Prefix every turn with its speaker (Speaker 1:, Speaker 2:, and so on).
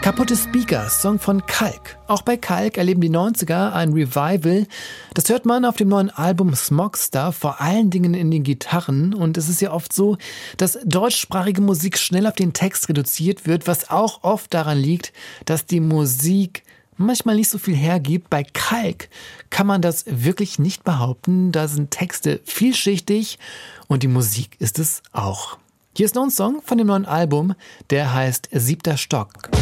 Speaker 1: Kaputte Speaker, Song von Kalk. Auch bei Kalk erleben die 90er ein Revival. Das hört man auf dem neuen Album Smogstar, vor allen Dingen in den Gitarren. Und es ist ja oft so, dass deutschsprachige Musik schnell auf den Text reduziert wird, was auch oft daran liegt, dass die Musik manchmal nicht so viel hergibt. Bei Kalk kann man das wirklich nicht behaupten. Da sind Texte vielschichtig und die Musik ist es auch. Hier ist noch ein Song von dem neuen Album, der heißt 7. Stock.